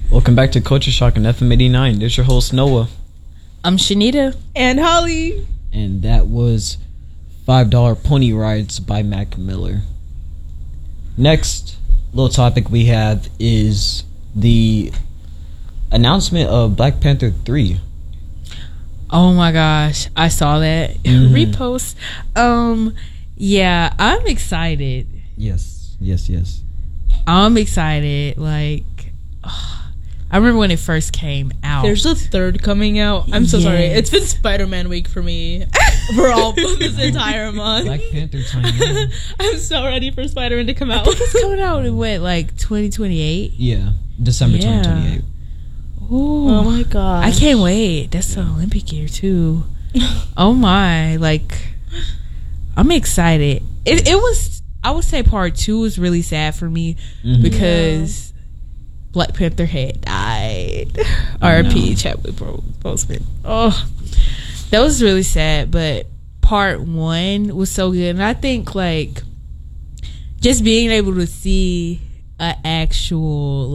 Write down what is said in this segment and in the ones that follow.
Welcome back to Culture Shock on FM 89. There's your host, Noah. I'm Shanita. And Holly. And that was $5 Pony Rides by Mac Miller. Next little topic we have is the announcement of Black Panther 3. Oh my gosh, I saw that. Repost. Yeah, I'm excited. Yes. I'm excited. Like, I remember when it first came out. There's a third coming out. I'm so sorry. It's been Spider-Man week for me for all this entire month. Black Panther time. I'm so ready for Spider-Man to come out. I think it's coming out in what, like 2028? Yeah, December 2028. Ooh, oh my god! I can't wait. That's the Olympic year too. Oh my! Like, I'm excited. It was. I would say part 2 was really sad for me because Black Panther had died. R.I.P. Chadwick Boseman. Oh, that was really sad. But part 1 was so good, and I think like just being able to see an actual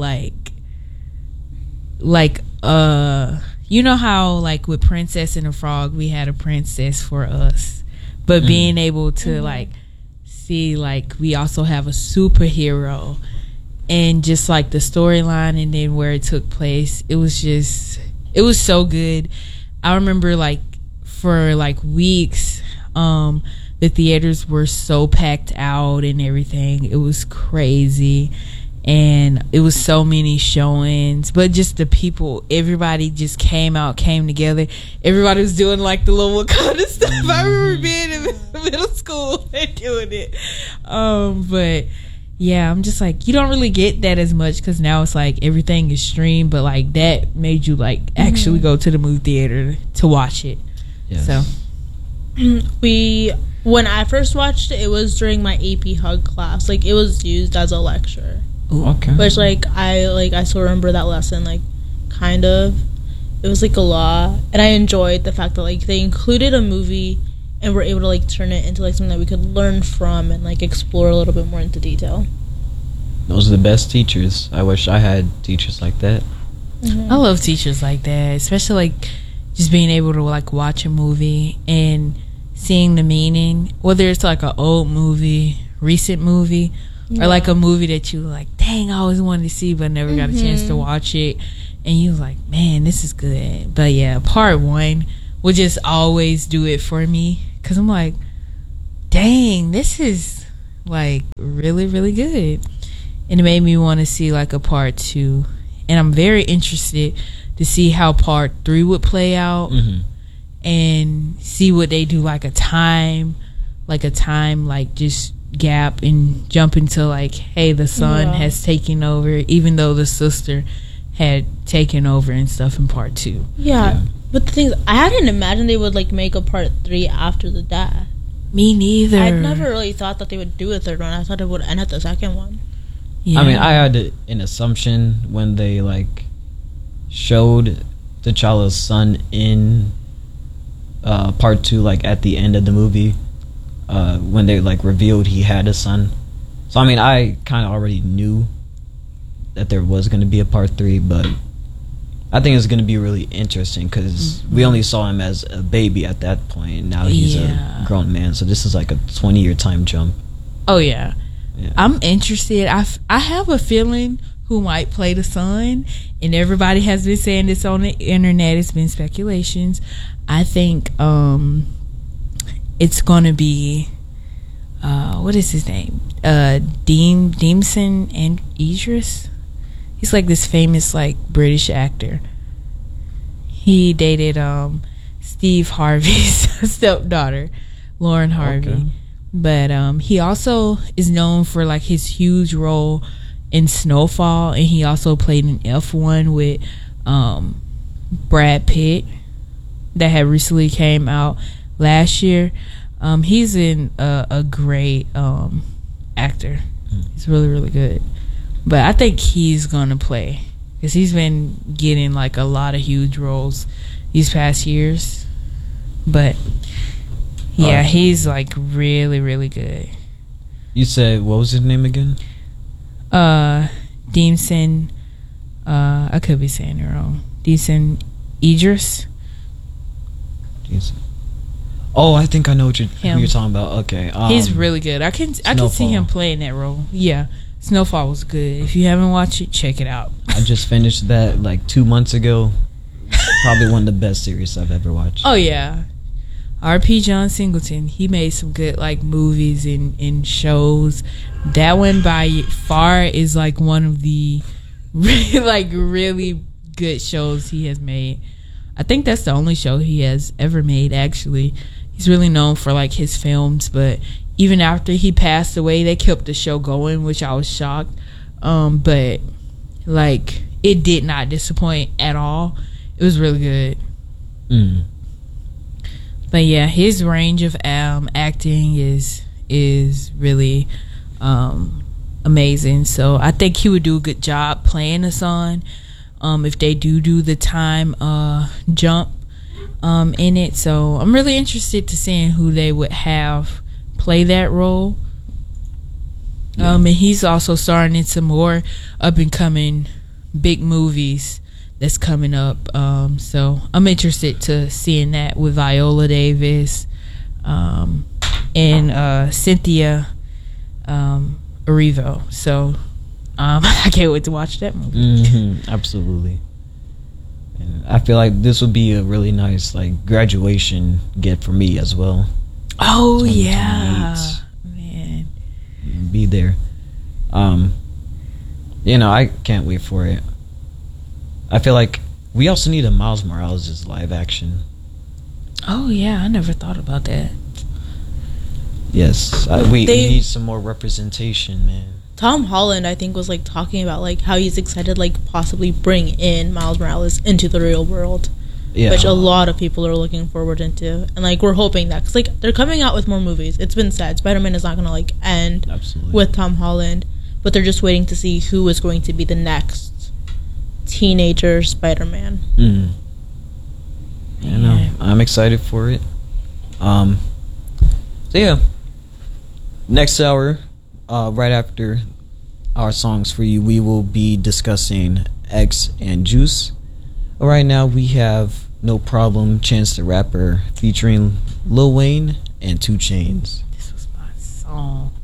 you know how like with Princess and the Frog we had a princess for us, but being able to like see like we also have a superhero, and just like the storyline and then where it took place, it was so good. I remember like for like weeks the theaters were so packed out and everything. It was crazy. And it was so many showings, but just the people, everybody just came together. Everybody was doing like the little Wakanda stuff. I remember being in middle school and doing it. But yeah, I'm just like, you don't really get that as much because now it's like everything is streamed, but like that made you like actually go to the movie theater to watch it. Yes. So when I first watched it, it was during my AP Hug class. Like it was used as a lecture. Okay. Which I still remember that lesson, like kind of. It was like a lot, and I enjoyed the fact that like they included a movie and were able to like turn it into like something that we could learn from and like explore a little bit more into detail. Those are the best teachers. I wish I had teachers like that. I love teachers like that, especially like just being able to like watch a movie and seeing the meaning, whether it's like an old movie, recent movie, or like a movie that you like, dang, I always wanted to see but never got a chance to watch it, and you was like, man, this is good. But yeah, part 1 would just always do it for me because I'm like, dang, this is like really, really good. And it made me want to see like a part 2, and I'm very interested to see how part 3 would play out and see what they do, like a time like just gap and jump into like, hey, the son has taken over, even though the sister had taken over and stuff in part 2. But the thing is, I hadn't imagined they would like make a part 3 after the dad. Me neither. I'd never really thought that they would do a third one. I thought it would end at the second one. I mean, I had an assumption when they like showed T'Challa's son in part 2, like at the end of the movie, when they like revealed he had a son. So I mean, I kind of already knew that there was going to be a part 3, but I think it's going to be really interesting because we only saw him as a baby at that point, and now he's a grown man. So this is like a 20-year time jump. Oh yeah. I'm interested. I have a feeling who might play the son, and everybody has been saying this on the internet. It's been speculations. I think it's gonna be what is his name? Deemson and Idris. He's like this famous like British actor. He dated Steve Harvey's stepdaughter, Lauren Harvey. Okay. But he also is known for like his huge role in Snowfall, and he also played in F1 with Brad Pitt that had recently came out last year. He's a great actor. He's really, really good. But I think he's gonna play because he's been getting like a lot of huge roles these past years. But yeah, he's like really, really good. You said, what was his name again? Deemson I could be saying it wrong. Decent Idris. Oh, I think I know who Him. you're talking about. Okay, He's really good. I can see him playing that role. Yeah, Snowfall was good. If you haven't watched it, check it out. I just finished that like 2 months ago. Probably one of the best series I've ever watched. Oh yeah, R.P. John Singleton. He made some good like movies and shows. That one by far is like one of the really good shows he has made. I think that's the only show he has ever made, actually. He's really known for like his films, but even after he passed away, they kept the show going, which I was shocked. But like it did not disappoint at all. It was really good. But yeah, his range of acting is really amazing. So I think he would do a good job playing Hassan. If they do the time jump in it. So I'm really interested to seeing who they would have play that role. Yeah. And he's also starring in some more up and coming big movies that's coming up. So I'm interested to seeing that with Viola Davis and Cynthia Erivo. So I can't wait to watch that movie. Absolutely. And I feel like this would be a really nice like graduation gift for me as well. Oh yeah, man, be there. I can't wait for it. I feel like we also need a Miles Morales' live action. Oh yeah, I never thought about that. Yes, we need some more representation, man. Tom Holland, I think, was like talking about like how he's excited like possibly bring in Miles Morales into the real world, which a lot of people are looking forward into, and like we're hoping that because like they're coming out with more movies. It's been said Spider-Man is not gonna like end with Tom Holland, but they're just waiting to see who is going to be the next teenager Spider-Man. I know. I'm excited for it. So yeah, next hour, right after our songs for you, we will be discussing X and Juice. Right now we have No Problem, Chance the Rapper featuring Lil Wayne and 2 Chainz. This was my song.